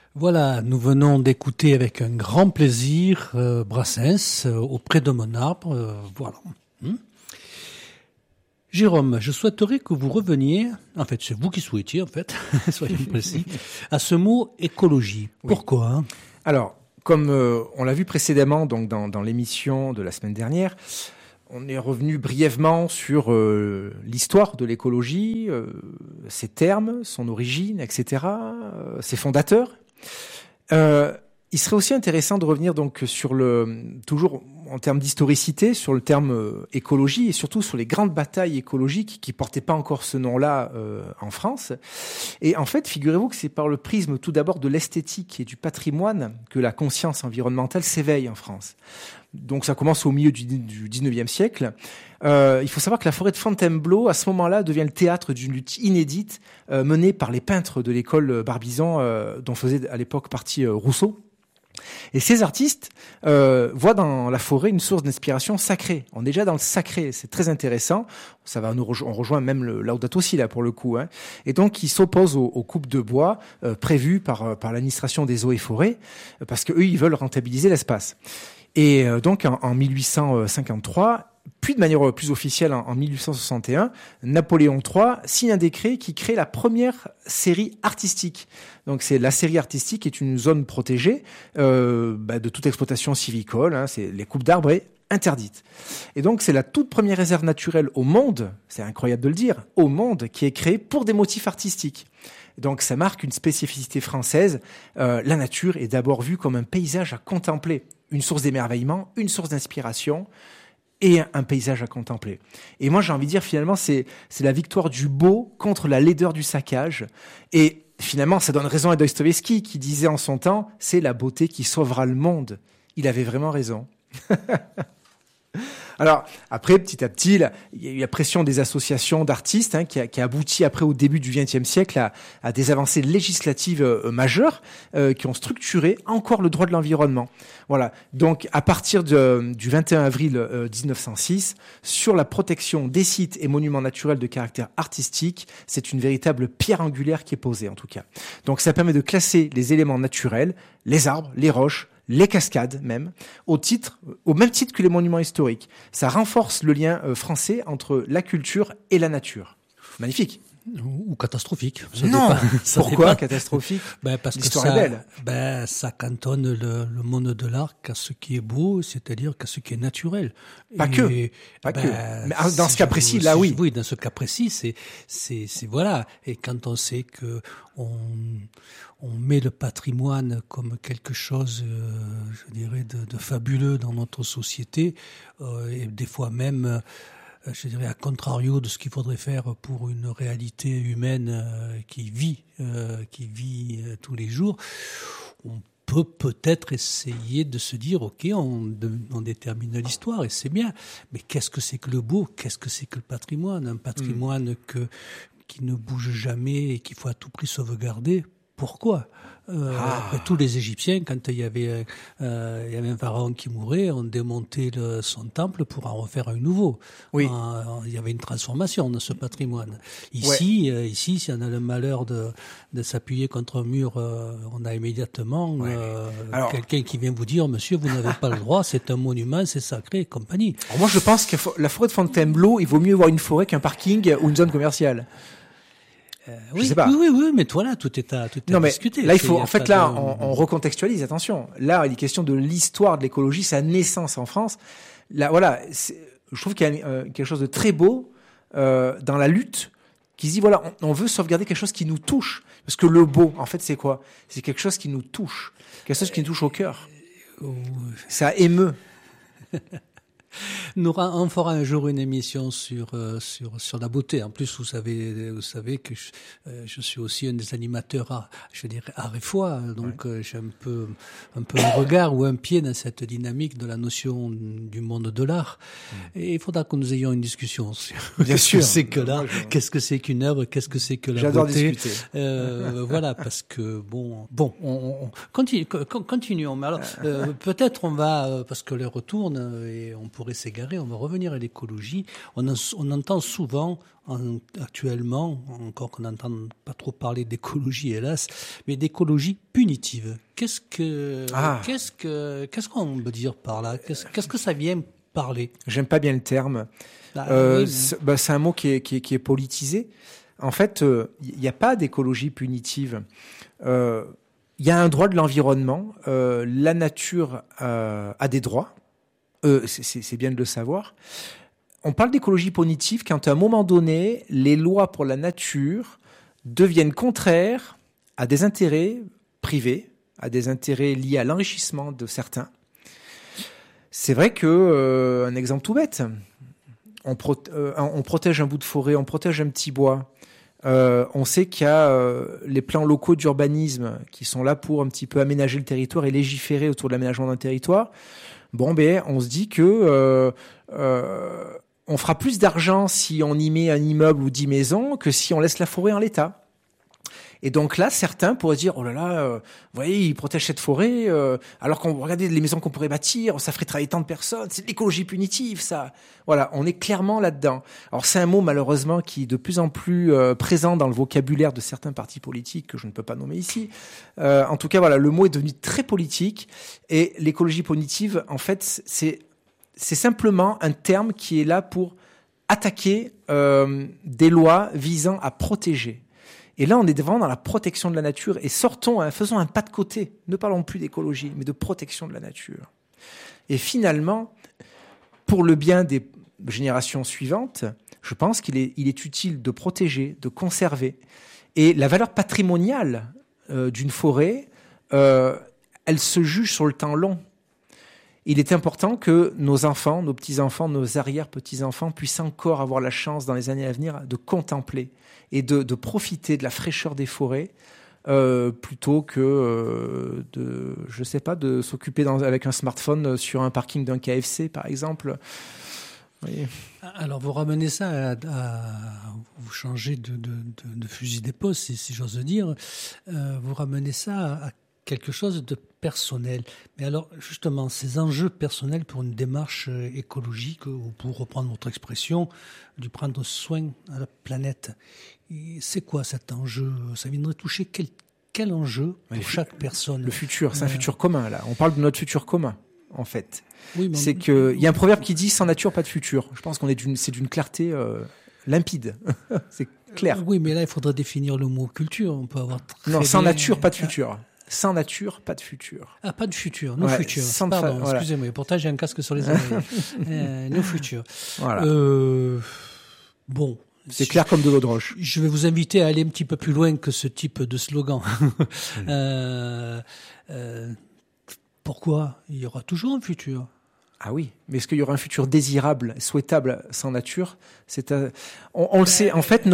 Voilà, nous venons d'écouter avec un grand plaisir Brassens auprès de mon arbre. Voilà. Jérôme, je souhaiterais que vous reveniez, en fait c'est vous qui souhaitiez en fait, soyons précis, à ce mot écologie. Oui. Pourquoi? Alors, comme on l'a vu précédemment donc dans l'émission de la semaine dernière, on est revenu brièvement sur l'histoire de l'écologie, ses termes, son origine, etc., ses fondateurs. Il serait aussi intéressant de revenir donc sur toujours en termes d'historicité, sur le terme écologie et surtout sur les grandes batailles écologiques qui portaient pas encore ce nom-là en France. Et en fait, figurez-vous que c'est par le prisme tout d'abord de l'esthétique et du patrimoine que la conscience environnementale s'éveille en France. Donc ça commence au milieu du 19e siècle. Il faut savoir que la forêt de Fontainebleau, à ce moment-là, devient le théâtre d'une lutte inédite menée par les peintres de l'école Barbizon, dont faisait à l'époque partie Rousseau. Et ces artistes voient dans la forêt une source d'inspiration sacrée. On est déjà dans le sacré, c'est très intéressant. Ça va on rejoint même le Laudato Si là pour le coup. Et donc ils s'opposent aux coupes de bois prévues par l'administration des eaux et forêts, parce que eux ils veulent rentabiliser l'espace. Et donc en 1853, puis de manière plus officielle en 1861, Napoléon III signe un décret qui crée la première série artistique. Donc c'est la série artistique est une zone protégée de toute exploitation civicole. C'est les coupes d'arbres est interdite. Et donc c'est la toute première réserve naturelle au monde, c'est incroyable de le dire, au monde qui est créée pour des motifs artistiques. Donc ça marque une spécificité française. La nature est d'abord vue comme un paysage à contempler, une source d'émerveillement, une source d'inspiration et un paysage à contempler. Et moi j'ai envie de dire finalement c'est la victoire du beau contre la laideur du saccage. Et finalement ça donne raison à Dostoïevski qui disait en son temps c'est la beauté qui sauvera le monde. Il avait vraiment raison. Alors, après, petit à petit, il y a eu la pression des associations d'artistes qui a abouti après au début du XXe siècle à des avancées législatives majeures qui ont structuré encore le droit de l'environnement. Voilà. Donc, à partir du 21 avril 1906, sur la protection des sites et monuments naturels de caractère artistique, c'est une véritable pierre angulaire qui est posée, en tout cas. Donc, ça permet de classer les éléments naturels, les arbres, les roches, les cascades même, au même titre que les monuments historiques. Ça renforce le lien français entre la culture et la nature. Magnifique. Ou catastrophique. Non. Pourquoi catastrophique? Parce l'histoire que est belle. Ça cantonne le monde de l'art qu'à ce qui est beau, c'est-à-dire qu'à ce qui est naturel. Pas que. Mais dans ce cas précis, là, oui. Oui, dans ce cas précis, c'est voilà. Et quand on sait que on met le patrimoine comme quelque chose, je dirais, de fabuleux dans notre société, et des fois même, je dirais, à contrario de ce qu'il faudrait faire pour une réalité humaine qui vit tous les jours, on peut peut-être essayer de se dire, ok, on détermine l'histoire et c'est bien, mais qu'est-ce que c'est que le beau, qu'est-ce que c'est que le patrimoine? Un patrimoine qui ne bouge jamais et qu'il faut à tout prix sauvegarder. Pourquoi? Après tous les Égyptiens, quand il y avait un pharaon qui mourait, on démontait son temple pour en refaire un nouveau. Oui. Il y avait une transformation dans ce patrimoine. Ici, si on a le malheur de s'appuyer contre un mur, on a immédiatement quelqu'un qui vient vous dire, monsieur, vous n'avez pas le droit, c'est un monument, c'est sacré, et compagnie. Alors moi, je pense que la forêt de Fontainebleau, il vaut mieux avoir une forêt qu'un parking ou une zone commerciale. Oui, mais voilà, tout est à discuter. Là, on recontextualise, attention. Là, il est question de l'histoire de l'écologie, sa naissance en France. Là, voilà, je trouve qu'il y a quelque chose de très beau dans la lutte qui se dit, voilà, on veut sauvegarder quelque chose qui nous touche. Parce que le beau, en fait, c'est quoi? C'est quelque chose qui nous touche. Quelque chose qui nous touche au cœur. Ça émeut. On fera un jour une émission sur la beauté. En plus, vous savez que je suis aussi un des animateurs je dirais art et foi, donc j'ai un peu un regard ou un pied dans cette dynamique de la notion du monde de l'art. Et il faudra que nous ayons une discussion sur qu'est-ce que c'est que l'art, qu'est-ce que c'est qu'une œuvre, qu'est-ce que c'est que la beauté. Discuter. Voilà, parce que bon, on continuons. Mais alors peut-être on va parce que l'heure tourne et on peut pourrait s'égarer. On va revenir à l'écologie. On entend souvent, actuellement, encore qu'on n'entend pas trop parler d'écologie, hélas, mais d'écologie punitive. Qu'est-ce qu'on veut dire par là? Qu'est-ce que ça vient parler? J'aime pas bien le terme. C'est un mot qui est politisé. En fait, il n'y a pas d'écologie punitive. Il y a un droit de l'environnement. La nature a des droits. C'est bien de le savoir. On parle d'écologie punitive quand, à un moment donné, les lois pour la nature deviennent contraires à des intérêts privés, à des intérêts liés à l'enrichissement de certains. C'est vrai que, un exemple tout bête, on protège un bout de forêt, on protège un petit bois. On sait qu'il y a les plans locaux d'urbanisme qui sont là pour un petit peu aménager le territoire et légiférer autour de l'aménagement d'un territoire. Bon, on se dit que on fera plus d'argent si on y met un immeuble ou 10 maisons que si on laisse la forêt en l'état. Et donc là, certains pourraient dire, oh là là, vous voyez, ils protègent cette forêt, alors qu'on regardez les maisons qu'on pourrait bâtir, ça ferait travailler tant de personnes, c'est de l'écologie punitive, ça. Voilà, on est clairement là-dedans. Alors c'est un mot, malheureusement, qui est de plus en plus présent dans le vocabulaire de certains partis politiques, que je ne peux pas nommer ici. En tout cas, voilà, le mot est devenu très politique, et l'écologie punitive, en fait, c'est simplement un terme qui est là pour attaquer des lois visant à protéger. Et là, on est vraiment dans la protection de la nature et faisons un pas de côté. Ne parlons plus d'écologie, mais de protection de la nature. Et finalement, pour le bien des générations suivantes, je pense qu'il est utile de protéger, de conserver. Et la valeur patrimoniale d'une forêt, elle se juge sur le temps long. Il est important que nos enfants, nos petits-enfants, nos arrière-petits-enfants puissent encore avoir la chance dans les années à venir de contempler et de profiter de la fraîcheur des forêts plutôt que de s'occuper avec un smartphone sur un parking d'un KFC, par exemple. Oui. Alors, vous ramenez ça vous changez de fusil d'épaule, si j'ose dire. Vous ramenez ça à quelque chose de personnel. Mais alors, justement, ces enjeux personnels pour une démarche écologique, ou pour reprendre votre expression, du prendre soin à la planète, c'est quoi cet enjeu? Ça viendrait toucher quel enjeu pour chaque personne? Le futur, c'est un futur commun, là. On parle de notre futur commun, en fait. Oui, c'est que il y a un proverbe qui dit « sans nature, pas de futur ». Je pense c'est d'une clarté limpide. C'est clair. Oui, mais là, il faudrait définir le mot culture. On peut avoir sans nature, pas de futur. Sans nature, pas de futur. Ah, pas de futur, nos futurs. Pardon, excusez-moi. Pourtant, j'ai un casque sur les oreilles. Nos futurs. Voilà. Bon. C'est clair comme de l'eau de roche. Je vais vous inviter à aller un petit peu plus loin que ce type de slogan. Pourquoi? Il y aura toujours un futur. Ah oui, mais est-ce qu'il y aura un futur désirable, souhaitable sans nature? On le sait. En fait,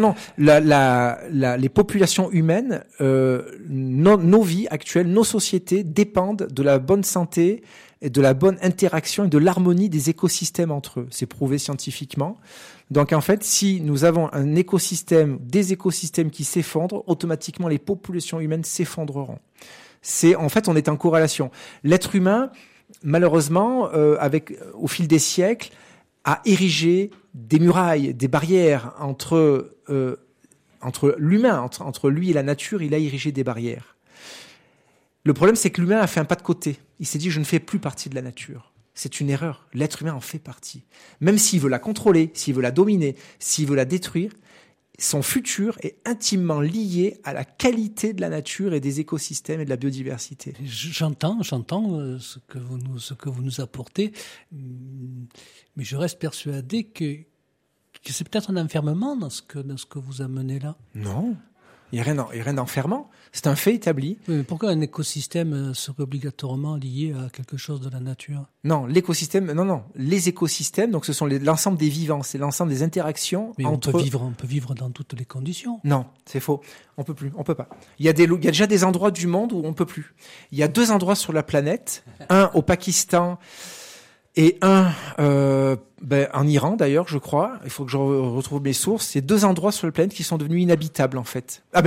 les populations humaines, nos vies actuelles, nos sociétés dépendent de la bonne santé et de la bonne interaction et de l'harmonie des écosystèmes entre eux. C'est prouvé scientifiquement. Donc en fait, si nous avons des écosystèmes qui s'effondrent, automatiquement les populations humaines s'effondreront. On est en corrélation. L'être humain, malheureusement, au fil des siècles, a érigé des murailles, des barrières entre l'humain, entre lui et la nature. Il a érigé des barrières. Le problème, c'est que l'humain a fait un pas de côté. Il s'est dit, je ne fais plus partie de la nature. C'est une erreur. L'être humain en fait partie. Même s'il veut la contrôler, s'il veut la dominer, s'il veut la détruire, son futur est intimement lié à la qualité de la nature et des écosystèmes et de la biodiversité. J'entends ce que vous nous apportez, mais je reste persuadé que c'est peut-être un enfermement dans ce que vous amenez là. Non. Il n'y a rien d'enfermant. C'est un fait établi. Oui, mais pourquoi un écosystème serait obligatoirement lié à quelque chose de la nature? Non, l'écosystème, non. Les écosystèmes, donc ce sont l'ensemble des vivants, c'est l'ensemble des interactions entre... on peut vivre dans toutes les conditions. Non, c'est faux. On peut pas. Il y a déjà des endroits du monde où on peut plus. Il y a 2 endroits sur la planète, un au Pakistan et un en Iran d'ailleurs, je crois. Il faut que je retrouve mes sources. C'est 2 endroits sur la planète qui sont devenus inhabitables en fait.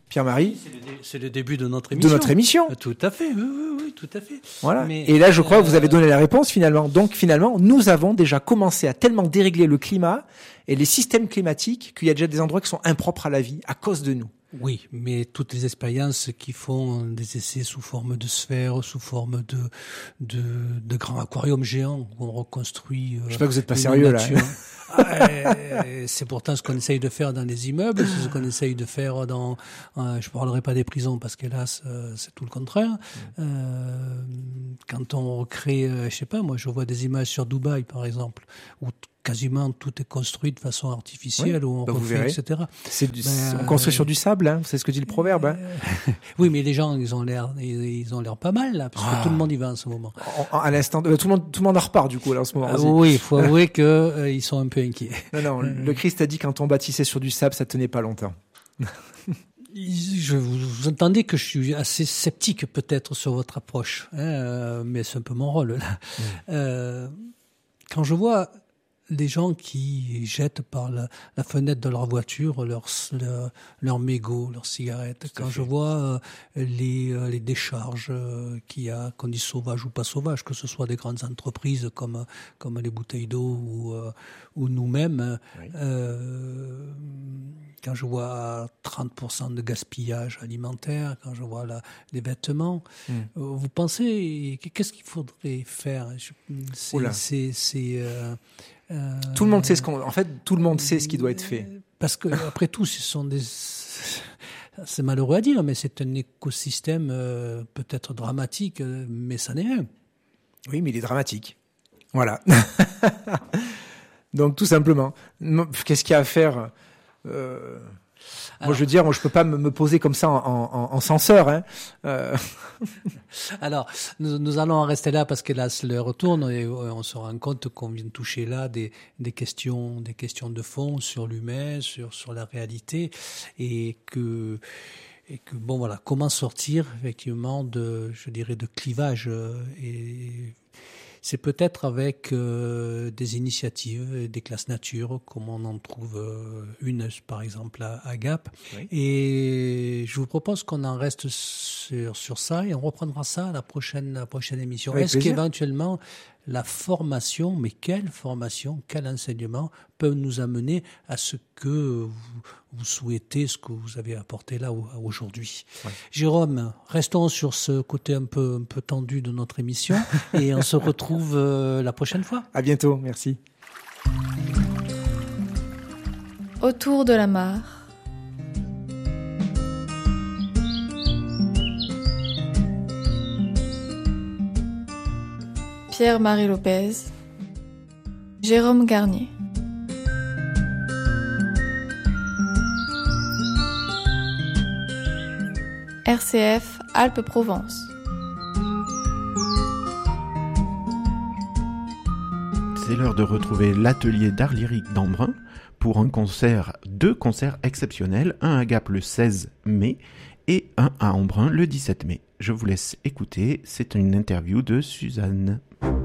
Pierre-Marie, c'est le début de notre émission. Tout à fait, oui, tout à fait. Voilà. Et là, je crois que vous avez donné la réponse finalement. Donc finalement, nous avons déjà commencé à tellement dérégler le climat et les systèmes climatiques qu'il y a déjà des endroits qui sont impropres à la vie à cause de nous. Oui, mais toutes les expériences qui font des essais sous forme de sphères, sous forme de grands aquariums géants où on reconstruit. Je sais pas que vous êtes pas sérieux là. C'est pourtant ce qu'on essaye de faire dans les immeubles, c'est ce qu'on essaye de faire dans. Je parlerai pas des prisons parce qu'hélas c'est tout le contraire. Quand on recrée, je sais pas, moi je vois des images sur Dubaï par exemple où quasiment tout est construit de façon artificielle, où on refait, etc. On construit sur du sable, hein, c'est ce que dit le proverbe. Hein. Oui, mais les gens, ils ont l'air pas mal là, parce que tout le monde y va en ce moment. À l'instant, tout le monde en repart du coup là en ce moment. Oui, il faut avouer que ils sont un peu inquiets. Non, le Christ a dit quand on bâtissait sur du sable, ça tenait pas longtemps. Vous entendez que je suis assez sceptique peut-être sur votre approche, hein, mais c'est un peu mon rôle là. Quand je vois les gens qui jettent par la fenêtre de leur voiture leurs mégots, leurs cigarettes. Quand je vois les décharges qu'on dit sauvages ou pas sauvages, que ce soit des grandes entreprises comme les bouteilles d'eau ou nous-mêmes, oui. Quand je vois 30% de gaspillage alimentaire, quand je vois les vêtements, vous pensez qu'est-ce qu'il faudrait faire? Tout le monde sait tout le monde sait ce qui doit être fait. Parce que après tout, c'est malheureux à dire, mais c'est un écosystème peut-être dramatique, mais ça n'est un. Oui, mais il est dramatique. Voilà. Donc tout simplement, qu'est-ce qu'il y a à faire? Moi, je veux dire, je peux pas me poser comme ça en censeur. Hein. Alors, nous allons en rester là parce que là, l'heure retourne et on se rend compte qu'on vient de toucher là des questions de fond sur l'humain, sur la réalité et que bon voilà, comment sortir effectivement de clivage et c'est peut-être avec des initiatives, des classes nature, comme on en trouve une, par exemple, à Gap. Oui. Et je vous propose qu'on en reste sur ça et on reprendra ça à la prochaine émission. Avec Est-ce qu'éventuellement, la formation, mais quelle formation, quel enseignement peuvent nous amener à ce que vous souhaitez, ce que vous avez apporté là aujourd'hui. Ouais. Jérôme, restons sur ce côté un peu tendu de notre émission et on se retrouve la prochaine fois. À bientôt, merci. Autour de la mare. Pierre-Marie Lopez, Jérôme Garnier. RCF Alpes-Provence. C'est l'heure de retrouver l'atelier d'art lyrique d'Embrun pour deux concerts exceptionnels, un à Gap le 16 mai et un à Embrun le 17 mai. Je vous laisse écouter, c'est une interview de Suzanne.